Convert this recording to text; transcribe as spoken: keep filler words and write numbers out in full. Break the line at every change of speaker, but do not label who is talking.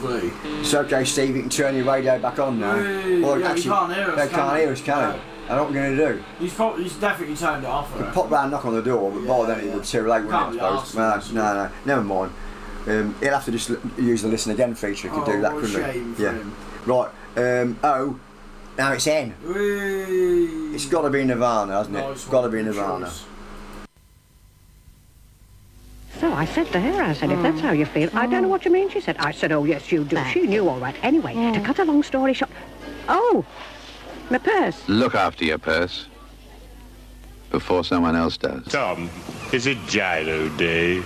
Glee.
It's okay, Steve, you can turn your radio back on now.
Whee!
Or
Yeah,
actually,
he can't hear us,
They
can
can't
he?
hear us, can
No.
they? And what we're going to do?
He's probably, he's definitely turned it off. I
Could
reckon.
pop round, knock on the door, but
Yeah,
by then it
yeah.
would be too late,
Can't
wouldn't
be
it, I suppose?
arsed,
No, no, no, never mind. Um, he'll have to just l- use the listen again feature. He could
Oh,
do that,
what a
couldn't he?
shame for
Yeah.
him.
Right. Um, oh, now it's N.
Whee!
It's got to be Nirvana, hasn't it?
Nice
It's got to
one,
be
good
Nirvana.
choice.
So I said to her, I said, if that's how you feel, I don't know what you mean. She said, I said, oh, yes, you do. She knew all right. Anyway, to cut a long story short... Oh, my purse.
Look after your purse before someone else does.
Tom, is it Gyro Day?